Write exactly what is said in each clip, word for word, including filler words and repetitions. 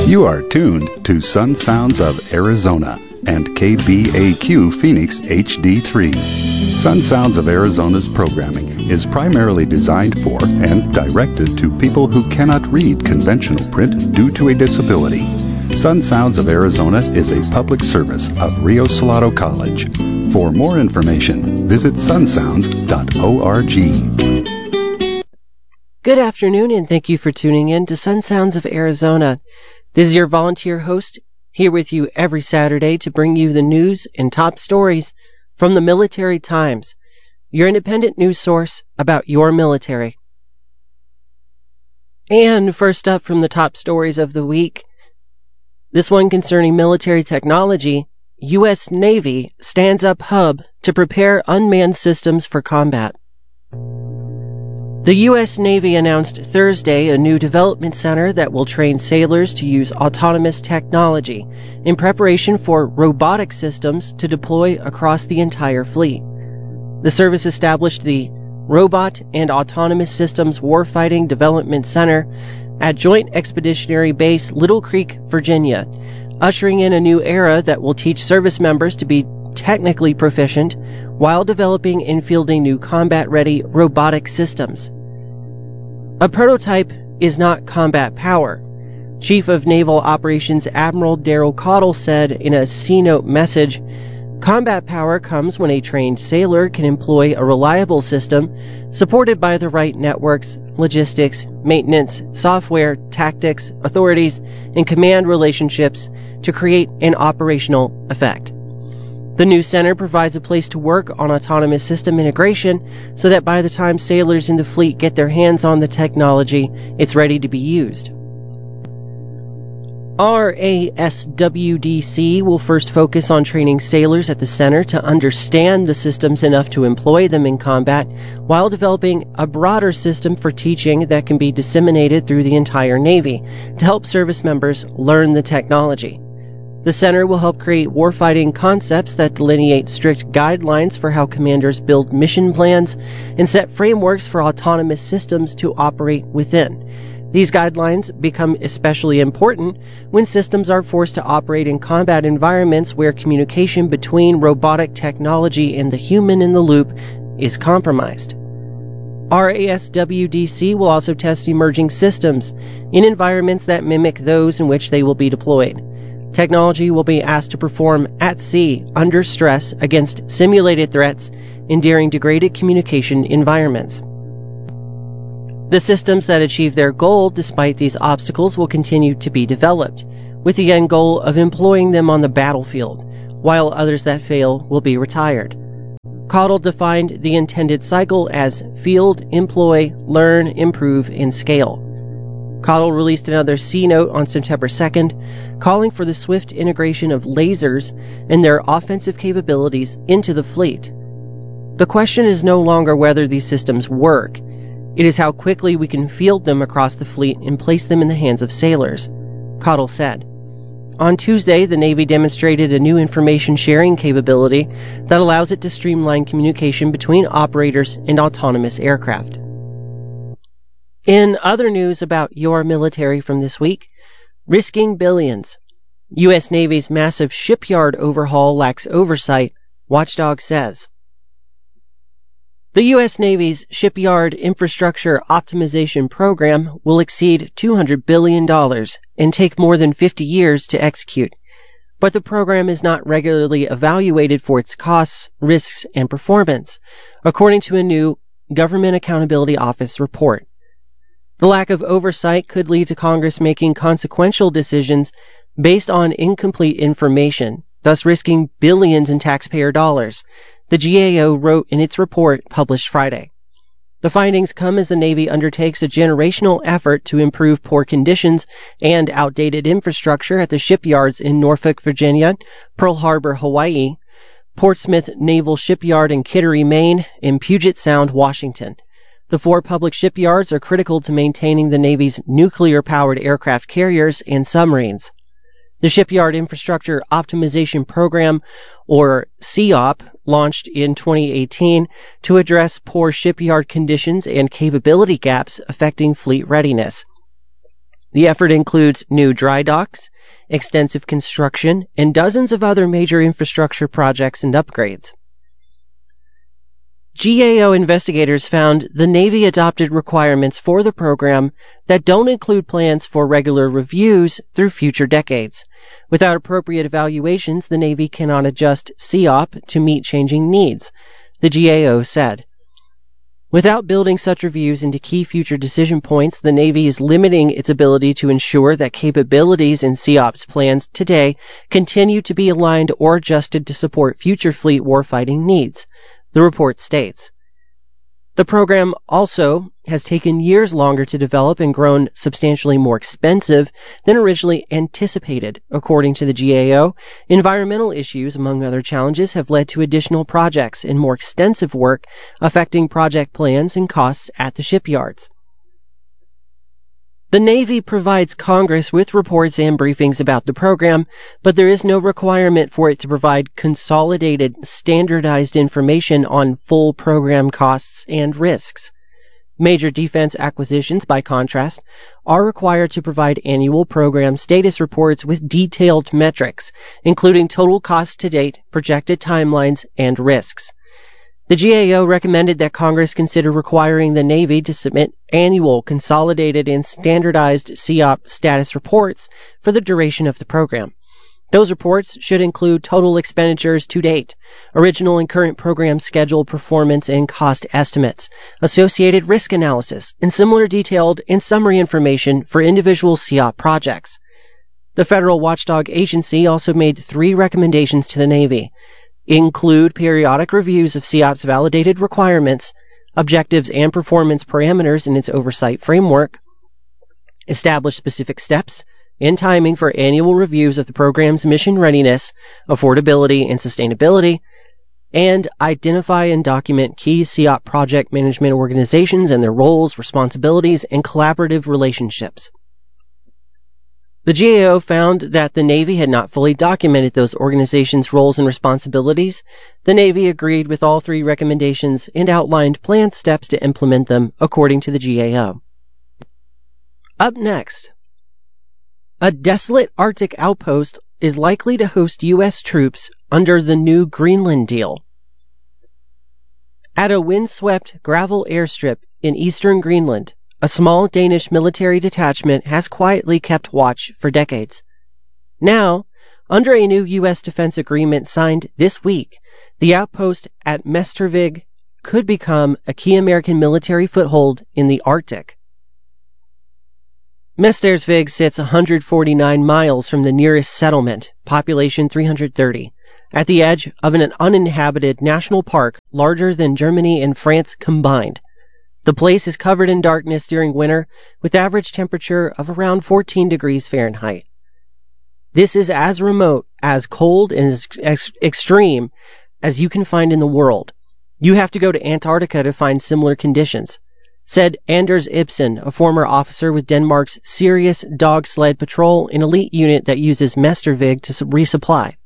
You are tuned to Sun Sounds of Arizona and K B A Q Phoenix H D three. Sun Sounds of Arizona's programming is primarily designed for and directed to people who cannot read conventional print due to a disability. Sun Sounds of Arizona is a public service of Rio Salado College. For more information, visit sun sounds dot org. Good afternoon, and thank you for tuning in to Sun Sounds of Arizona. This is your volunteer host, here with you every Saturday to bring you the news and top stories from the Military Times, your independent news source about your military. And first up from the top stories of the week, this one concerning military technology, U S Navy stands up hub to prepare unmanned systems for combat. The U S Navy announced Thursday a new development center that will train sailors to use autonomous technology in preparation for robotic systems to deploy across the entire fleet. The service established the Robot and Autonomous Systems Warfighting Development Center at Joint Expeditionary Base Little Creek, Virginia, ushering in a new era that will teach service members to be technically proficient while developing and fielding new combat-ready robotic systems. A prototype is not combat power. Chief of Naval Operations Admiral Daryl Caudill said in a C-note message, "Combat power comes when a trained sailor can employ a reliable system supported by the right networks, logistics, maintenance, software, tactics, authorities, and command relationships to create an operational effect." The new center provides a place to work on autonomous system integration so that by the time sailors in the fleet get their hands on the technology, it's ready to be used. R A S W D C will first focus on training sailors at the center to understand the systems enough to employ them in combat, while developing a broader system for teaching that can be disseminated through the entire Navy to help service members learn the technology. The center will help create warfighting concepts that delineate strict guidelines for how commanders build mission plans and set frameworks for autonomous systems to operate within. These guidelines become especially important when systems are forced to operate in combat environments where communication between robotic technology and the human in the loop is compromised. R A S W D C will also test emerging systems in environments that mimic those in which they will be deployed. Technology will be asked to perform at sea under stress against simulated threats and during degraded communication environments. The systems that achieve their goal despite these obstacles will continue to be developed, with the end goal of employing them on the battlefield, while others that fail will be retired. Caudill defined the intended cycle as field, employ, learn, improve, and scale. Caudill released another C-note on September second, calling for the swift integration of lasers and their offensive capabilities into the fleet. The question is no longer whether these systems work. It is how quickly we can field them across the fleet and place them in the hands of sailors, Caudill said. On Tuesday, the Navy demonstrated a new information sharing capability that allows it to streamline communication between operators and autonomous aircraft. In other news about your military from this week, risking billions. U S Navy's massive shipyard overhaul lacks oversight, Watchdog says. The U S Navy's Shipyard Infrastructure Optimization Program will exceed two hundred billion dollars and take more than fifty years to execute. But the program is not regularly evaluated for its costs, risks, and performance, according to a new Government Accountability Office report. The lack of oversight could lead to Congress making consequential decisions based on incomplete information, thus risking billions in taxpayer dollars, the G A O wrote in its report published Friday. The findings come as the Navy undertakes a generational effort to improve poor conditions and outdated infrastructure at the shipyards in Norfolk, Virginia, Pearl Harbor, Hawaii, Portsmouth Naval Shipyard in Kittery, Maine, and Puget Sound, Washington. The four public shipyards are critical to maintaining the Navy's nuclear-powered aircraft carriers and submarines. The Shipyard Infrastructure Optimization Program, or C O P, launched in twenty eighteen to address poor shipyard conditions and capability gaps affecting fleet readiness. The effort includes new dry docks, extensive construction, and dozens of other major infrastructure projects and upgrades. G A O investigators found the Navy adopted requirements for the program that don't include plans for regular reviews through future decades. Without appropriate evaluations, the Navy cannot adjust C O P to meet changing needs, the G A O said. Without building such reviews into key future decision points, the Navy is limiting its ability to ensure that capabilities in C O P's plans today continue to be aligned or adjusted to support future fleet warfighting needs, the report states. The program also has taken years longer to develop and grown substantially more expensive than originally anticipated. According to the G A O, environmental issues, among other challenges, have led to additional projects and more extensive work affecting project plans and costs at the shipyards. The Navy provides Congress with reports and briefings about the program, but there is no requirement for it to provide consolidated, standardized information on full program costs and risks. Major defense acquisitions, by contrast, are required to provide annual program status reports with detailed metrics, including total costs to date, projected timelines, and risks. The G A O recommended that Congress consider requiring the Navy to submit annual, consolidated, and standardized C O P status reports for the duration of the program. Those reports should include total expenditures to date, original and current program schedule performance and cost estimates, associated risk analysis, and similar detailed and summary information for individual C O P projects. The Federal Watchdog Agency also made three recommendations to the Navy. Include periodic reviews of C O P's validated requirements, objectives, and performance parameters in its oversight framework, establish specific steps and timing for annual reviews of the program's mission readiness, affordability, and sustainability, and identify and document key C O P project management organizations and their roles, responsibilities, and collaborative relationships. The G A O found that the Navy had not fully documented those organizations' roles and responsibilities. The Navy agreed with all three recommendations and outlined planned steps to implement them, according to the G A O. Up next, a desolate Arctic outpost is likely to host U S troops under the new Greenland deal. At a windswept gravel airstrip in eastern Greenland, a small Danish military detachment has quietly kept watch for decades. Now, under a new U S defense agreement signed this week, the outpost at Mestervig could become a key American military foothold in the Arctic. Mestersvig sits one hundred forty-nine miles from the nearest settlement, population three hundred thirty, at the edge of an uninhabited national park larger than Germany and France combined. The place is covered in darkness during winter, with average temperature of around fourteen degrees Fahrenheit. This is as remote, as cold, and as ex- extreme as you can find in the world. You have to go to Antarctica to find similar conditions, said Anders Ibsen, a former officer with Denmark's Sirius Dog Sled Patrol, an elite unit that uses Mestervig to resupply.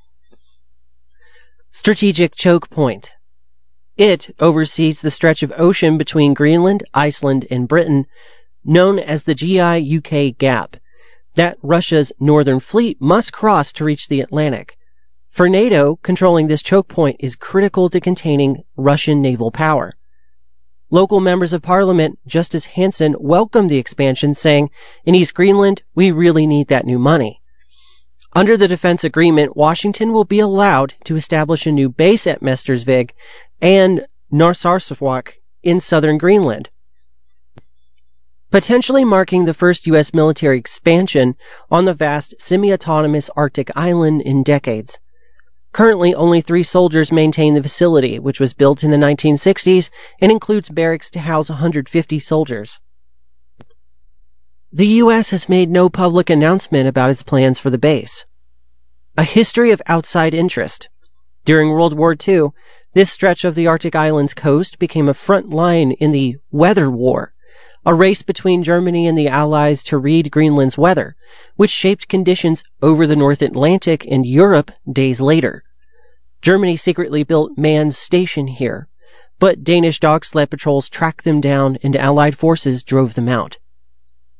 Strategic Choke Point. It oversees the stretch of ocean between Greenland, Iceland, and Britain, known as the G I U K Gap, that Russia's Northern Fleet must cross to reach the Atlantic. For NATO, controlling this choke point is critical to containing Russian naval power. Local members of parliament, Justice Hansen, welcomed the expansion, saying, "In East Greenland, we really need that new money." Under the defense agreement, Washington will be allowed to establish a new base at Mestersvig and Narsarsuaq in southern Greenland, potentially marking the first U S military expansion on the vast semi-autonomous Arctic island in decades. Currently, only three soldiers maintain the facility, which was built in the nineteen sixties and includes barracks to house one hundred fifty soldiers. The U S has made no public announcement about its plans for the base. A history of outside interest. During World War Two, this stretch of the Arctic island's coast became a front line in the Weather War, a race between Germany and the Allies to read Greenland's weather, which shaped conditions over the North Atlantic and Europe days later. Germany secretly built manned station here, but Danish dog sled patrols tracked them down and Allied forces drove them out.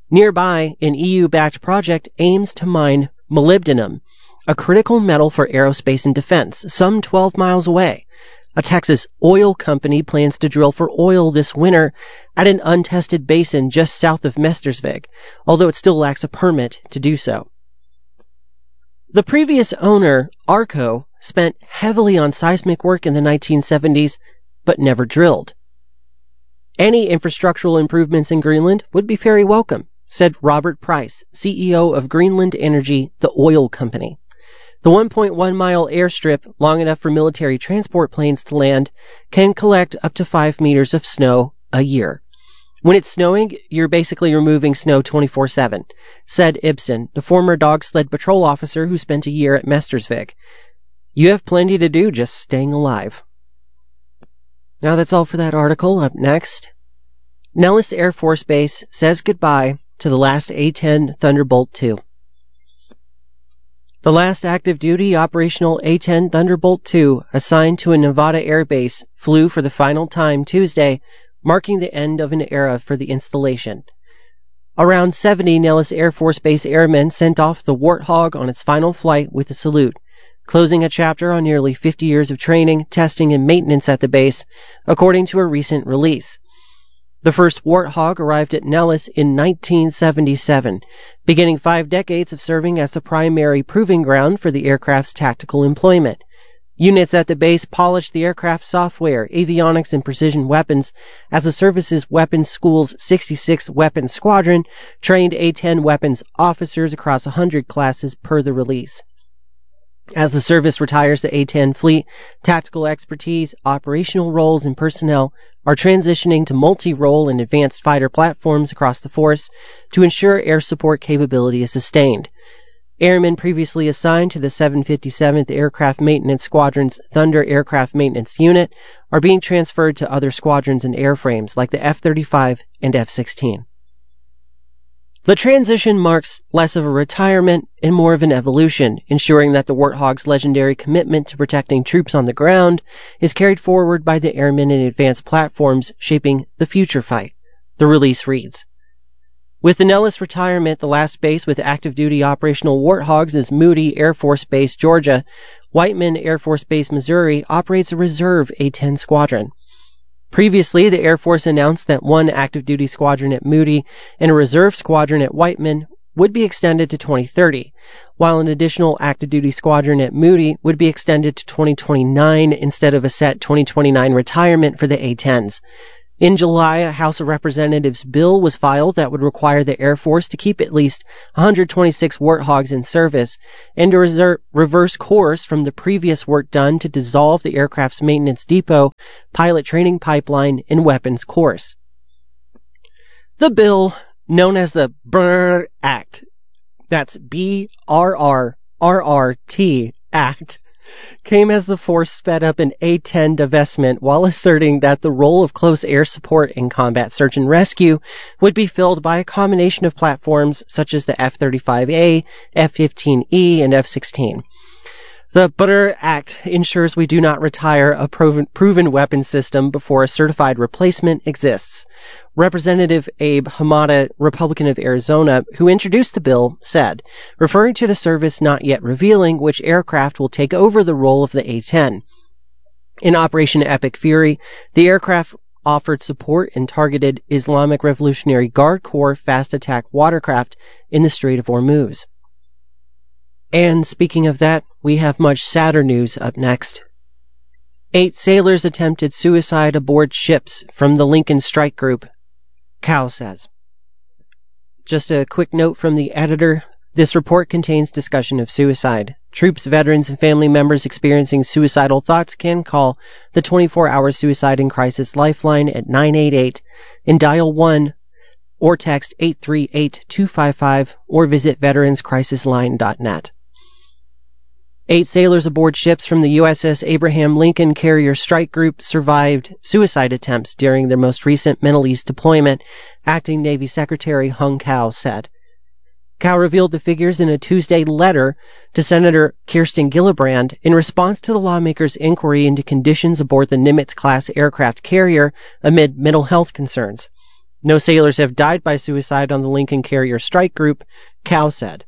Nearby, an E U-backed project aims to mine molybdenum, a critical metal for aerospace and defense, some twelve miles away. A Texas oil company plans to drill for oil this winter at an untested basin just south of Mestersvig, although it still lacks a permit to do so. The previous owner, Arco, spent heavily on seismic work in the nineteen seventies, but never drilled. Any infrastructural improvements in Greenland would be very welcome, said Robert Price, C E O of Greenland Energy, the oil company. The one point one mile airstrip, long enough for military transport planes to land, can collect up to five meters of snow a year. When it's snowing, you're basically removing snow twenty-four seven, said Ibsen, the former dog sled patrol officer who spent a year at Mestersvig. You have plenty to do just staying alive. Now that's all for that article. Up next, Nellis Air Force Base says goodbye to the last A ten Thunderbolt two. The last active-duty operational A ten Thunderbolt two, assigned to a Nevada air base, flew for the final time Tuesday, marking the end of an era for the installation. Around seventy Nellis Air Force Base airmen sent off the Warthog on its final flight with a salute, closing a chapter on nearly fifty years of training, testing, and maintenance at the base, according to a recent release. The first Warthog arrived at Nellis in nineteen seventy-seven, beginning five decades of serving as the primary proving ground for the aircraft's tactical employment. Units at the base polished the aircraft's software, avionics, and precision weapons, as the service's weapons school's sixty-sixth Weapons Squadron trained A ten weapons officers across one hundred classes per the release. As the service retires the A ten fleet, tactical expertise, operational roles, and personnel are transitioning to multi-role and advanced fighter platforms across the force to ensure air support capability is sustained. Airmen previously assigned to the seven fifty-seventh Aircraft Maintenance Squadron's Thunder Aircraft Maintenance Unit are being transferred to other squadrons and airframes like the F thirty-five and F sixteen. The transition marks less of a retirement and more of an evolution, ensuring that the Warthog's legendary commitment to protecting troops on the ground is carried forward by the airmen in advanced platforms shaping the future fight, the release reads. With the Nellis retirement, the last base with active-duty operational Warthogs is Moody Air Force Base, Georgia. Whiteman Air Force Base, Missouri operates a reserve A ten squadron. Previously, the Air Force announced that one active-duty squadron at Moody and a reserve squadron at Whiteman would be extended to twenty thirty, while an additional active-duty squadron at Moody would be extended to twenty twenty-nine instead of a set twenty twenty-nine retirement for the A tens. In July, a House of Representatives bill was filed that would require the Air Force to keep at least one hundred twenty-six Warthogs in service and to reser- reverse course from the previous work done to dissolve the aircraft's maintenance depot, pilot training pipeline, and weapons course. The bill, known as the B R R Act, that's B R R R R T Act, came as the force sped up an A ten divestment while asserting that the role of close air support in combat search and rescue would be filled by a combination of platforms such as the F thirty-five A, F fifteen E, and F sixteen. The B R R Act ensures we do not retire a proven, proven weapon system before a certified replacement exists. Representative Abe Hamada, Republican of Arizona, who introduced the bill, said, referring to the service not yet revealing which aircraft will take over the role of the A ten. In Operation Epic Fury, the aircraft offered support and targeted Islamic Revolutionary Guard Corps fast attack watercraft in the Strait of Hormuz. And speaking of that, we have much sadder news up next. Eight sailors attempted suicide aboard ships from the Lincoln Strike Group, Cow says. Just a quick note from the editor. This report contains discussion of suicide. Troops, veterans, and family members experiencing suicidal thoughts can call the twenty-four hour Suicide and Crisis Lifeline at nine eight eight and dial one or text eight three eight two five five or visit veterans crisis line dot net. Eight sailors aboard ships from the U S S Abraham Lincoln Carrier Strike Group survived suicide attempts during their most recent Middle East deployment, Acting Navy Secretary Hung Cao said. Cao revealed the figures in a Tuesday letter to Senator Kirsten Gillibrand in response to the lawmakers' inquiry into conditions aboard the Nimitz-class aircraft carrier amid mental health concerns. No sailors have died by suicide on the Lincoln Carrier Strike Group, C A O said.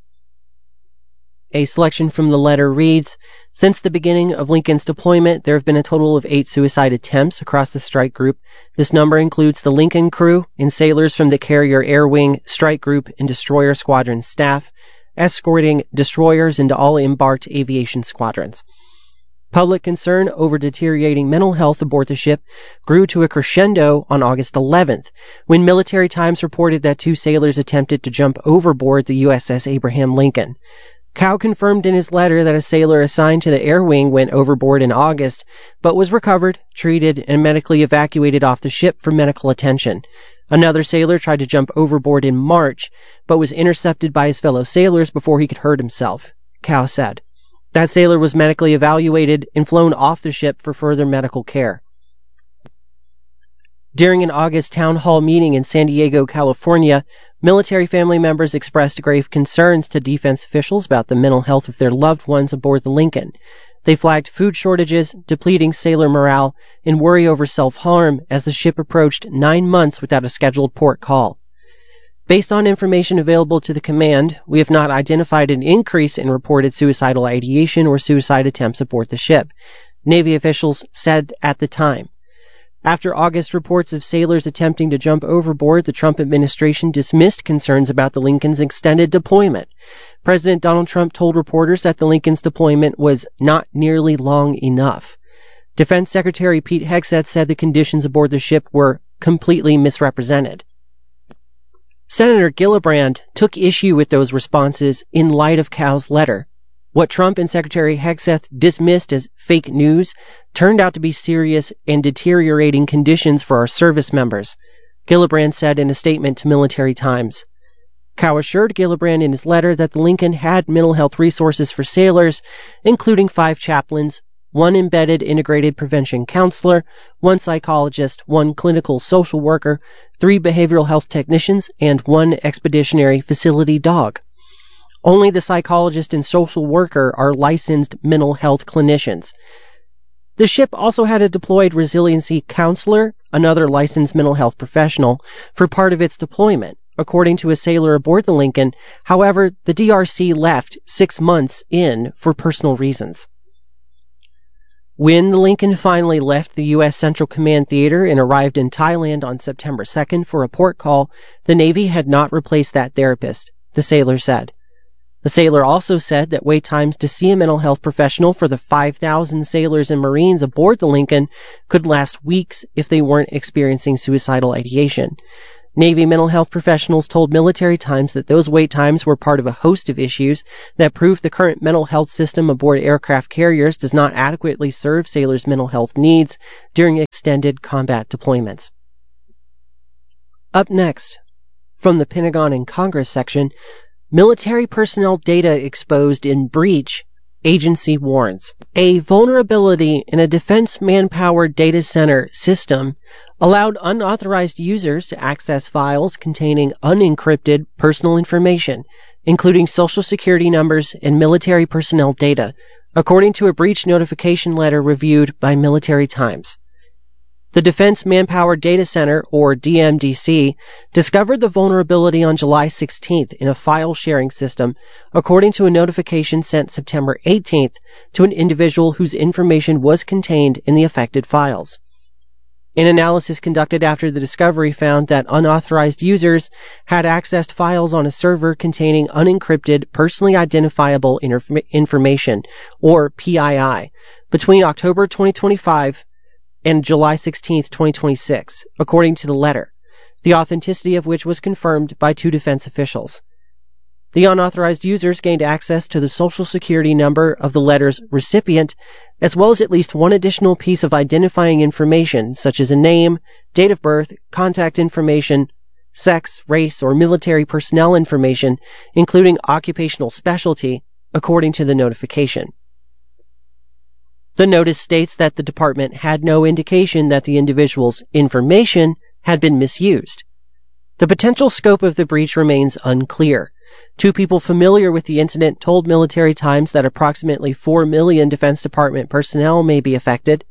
A selection from the letter reads, "Since the beginning of Lincoln's deployment, there have been a total of eight suicide attempts across the strike group. This number includes the Lincoln crew and sailors from the Carrier Air Wing, Strike Group, and Destroyer Squadron staff, escorting destroyers into all embarked aviation squadrons." Public concern over deteriorating mental health aboard the ship grew to a crescendo on August eleventh, when Military Times reported that two sailors attempted to jump overboard the U S S Abraham Lincoln. C A O confirmed in his letter that a sailor assigned to the Air Wing went overboard in August, but was recovered, treated, and medically evacuated off the ship for medical attention. Another sailor tried to jump overboard in March, but was intercepted by his fellow sailors before he could hurt himself, C A O said. That sailor was medically evaluated and flown off the ship for further medical care. During an August town hall meeting in San Diego, California, military family members expressed grave concerns to defense officials about the mental health of their loved ones aboard the Lincoln. They flagged food shortages, depleting sailor morale, and worry over self-harm as the ship approached nine months without a scheduled port call. Based on information available to the command, we have not identified an increase in reported suicidal ideation or suicide attempts aboard the ship, Navy officials said at the time. After August reports of sailors attempting to jump overboard, the Trump administration dismissed concerns about the Lincoln's extended deployment. President Donald Trump told reporters that the Lincoln's deployment was not nearly long enough. Defense Secretary Pete Hegseth said the conditions aboard the ship were completely misrepresented. Senator Gillibrand took issue with those responses in light of C A O's letter. What Trump and Secretary Hegseth dismissed as fake news turned out to be serious and deteriorating conditions for our service members, Gillibrand said in a statement to Military Times. C A O assured Gillibrand in his letter that the Lincoln had mental health resources for sailors, including five chaplains, one embedded integrated prevention counselor, one psychologist, one clinical social worker, three behavioral health technicians, and one expeditionary facility dog. Only the psychologist and social worker are licensed mental health clinicians. The ship also had a deployed resiliency counselor, another licensed mental health professional, for part of its deployment, according to a sailor aboard the Lincoln. However, the D R C left six months in for personal reasons. When the Lincoln finally left the U S Central Command Theater and arrived in Thailand on September second for a port call, the Navy had not replaced that therapist, the sailor said. The sailor also said that wait times to see a mental health professional for the five thousand sailors and Marines aboard the Lincoln could last weeks if they weren't experiencing suicidal ideation. Navy mental health professionals told Military Times that those wait times were part of a host of issues that prove the current mental health system aboard aircraft carriers does not adequately serve sailors' mental health needs during extended combat deployments. Up next, from the Pentagon and Congress section, military personnel data exposed in breach, agency warns. A vulnerability in a defense manpower data center system allowed unauthorized users to access files containing unencrypted personal information, including social security numbers and military personnel data, according to a breach notification letter reviewed by Military Times. The Defense Manpower Data Center, or D M D C, discovered the vulnerability on July sixteenth in a file-sharing system, according to a notification sent September eighteenth to an individual whose information was contained in the affected files. An analysis conducted after the discovery found that unauthorized users had accessed files on a server containing unencrypted personally identifiable inf- information, or P I I, between October twenty twenty-five and July sixteenth, twenty twenty-six, according to the letter, the authenticity of which was confirmed by two defense officials. The unauthorized users gained access to the social security number of the letter's recipient, as well as at least one additional piece of identifying information, such as a name, date of birth, contact information, sex, race, or military personnel information, including occupational specialty, according to the notification. The notice states that the department had no indication that the individual's information had been misused. The potential scope of the breach remains unclear. Two people familiar with the incident told Military Times that approximately four million Defense Department personnel may be affected.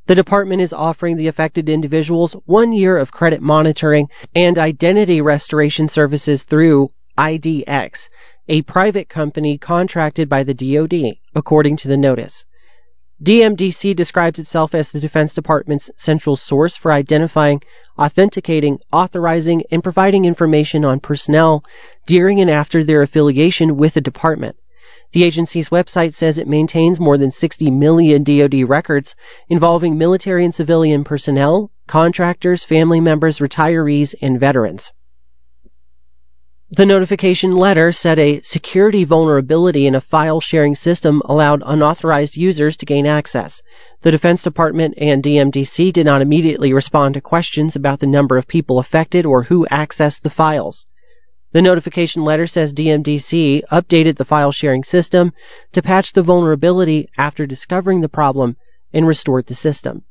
The department is offering the affected individuals one year of credit monitoring and identity restoration services through I D X, a private company contracted by the D O D, according to the notice. D M D C describes itself as the Defense Department's central source for identifying, authenticating, authorizing, and providing information on personnel during and after their affiliation with the department. The agency's website says it maintains more than sixty million D O D records involving military and civilian personnel, contractors, family members, retirees, and veterans. The notification letter said a security vulnerability in a file-sharing system allowed unauthorized users to gain access. The Defense Department and D M D C did not immediately respond to questions about the number of people affected or who accessed the files. The notification letter says D M D C updated the file-sharing system to patch the vulnerability after discovering the problem and restored the system.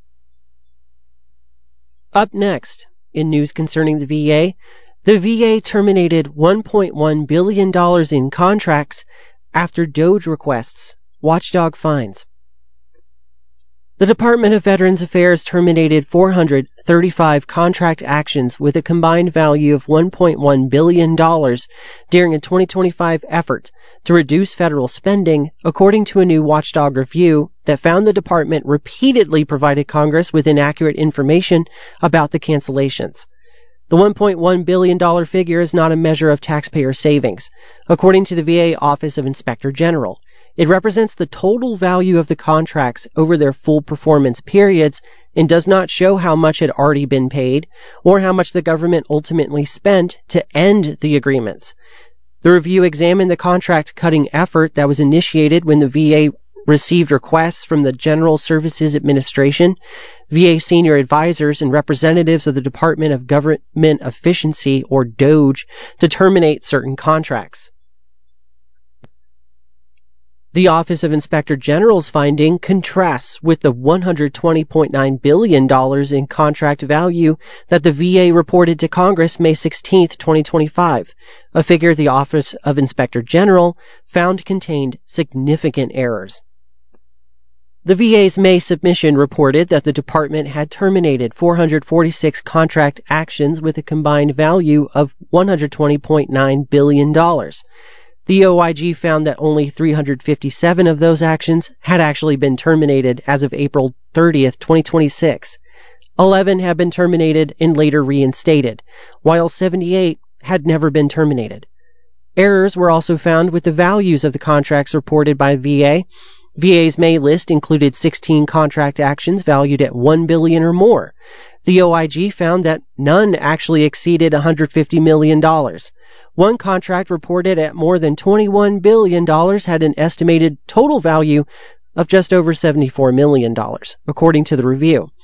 Up next, in news concerning the V A, the V A terminated one point one billion dollars in contracts after DOJ requests, watchdog finds. The Department of Veterans Affairs terminated four hundred thirty-five contract actions with a combined value of one point one billion dollars during a twenty twenty-five effort to reduce federal spending, according to a new watchdog review that found the department repeatedly provided Congress with inaccurate information about the cancellations. The one point one billion dollars figure is not a measure of taxpayer savings, according to the V A Office of Inspector General. It represents the total value of the contracts over their full performance periods and does not show how much had already been paid or how much the government ultimately spent to end the agreements. The review examined the contract-cutting effort that was initiated when the V A received requests from the General Services Administration, V A senior advisors, and representatives of the Department of Government Efficiency, or DOGE, to terminate certain contracts. The Office of Inspector General's finding contrasts with the one hundred twenty point nine billion dollars in contract value that the V A reported to Congress May sixteenth, twenty twenty-five, a figure the Office of Inspector General found contained significant errors. The V A's May submission reported that the department had terminated four hundred forty-six contract actions with a combined value of one hundred twenty point nine billion dollars. The O I G found that only three hundred fifty-seven of those actions had actually been terminated as of April thirtieth, twenty twenty-six. eleven had been terminated and later reinstated, while seventy-eight had never been terminated. Errors were also found with the values of the contracts reported by V A. V A's May list included sixteen contract actions valued at one billion dollars or more. The O I G found that none actually exceeded one hundred fifty million dollars. One contract reported at more than twenty-one billion dollars had an estimated total value of just over seventy-four million dollars, according to the review.